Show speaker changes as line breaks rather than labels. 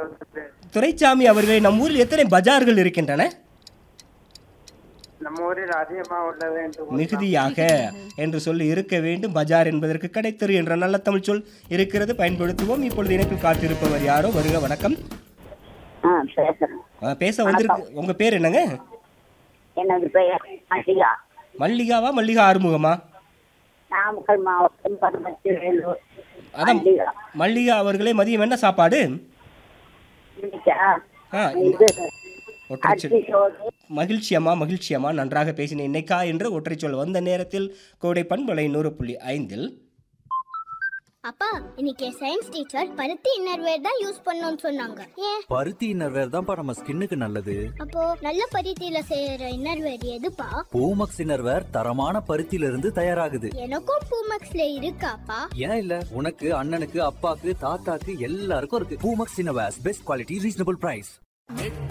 துரைசாமி அவர்களே, நம் ஊரில் எத்தனை பஜார்கள் இருக்கின்றன?
நம்ம ஊரில் அதிகமாக உள்ளது என்று
மிகுதியாக என்று சொல்லி இருக்க வேண்டும். பஜார் என்பதற்கு கடைத்தெரு என்ற நல்ல தமிழ் சொல் இருக்கிறது, பயன்படுத்துவோம். இப்பொழுது இணைப்பில் காத்திருப்பவர் யாரோ. வருக, வணக்கம். பேச வந்திருக்கு. உங்க பேர் என்னங்க?
எனது பெயர் மல்லிகா.
மல்லிகாவா, மல்லிகா ஆறுமுகமா?
நாமக்கல் மாவட்டம் பரமத்தி வேலூர்.
அதான் மல்லிகா அவர்களே, மதியம் என்ன சாப்பாடு? மகிழ்ச்சியம்மா, நன்றாக பேசினேன். இன்னைக்கா என்று ஒற்றை சொல் வந்த நேரத்தில் கோடை பண்பலை 100.5
அப்பா, இன்னைக்கு சயின்ஸ் டீச்சர் பருத்தி இன்னர்வேர் தான் யூஸ் பண்ணணும்னு சொன்னாங்க. ஏன்?
பருத்தி இன்னர்வேர் தான்ப்பா நம்ம ஸ்கின்னுக்கு நல்லது.
அப்போ நல்ல பருத்தியில செய்யற இன்னர்வேர் எதுப்பா?
பூமக்ஸ் இன்னர்வேர் தரமான பருத்தியில இருந்து தயாராகுது.
எனக்கும் பூமக்ஸ்ல இருக்காப்பா?
ஏன் இல்ல, உனக்கு, அண்ணனுக்கு, அப்பாக்கு, தாத்தாக்கு எல்லாருக்கும் இருக்கு. Poomex innerwear, best quality, reasonable price.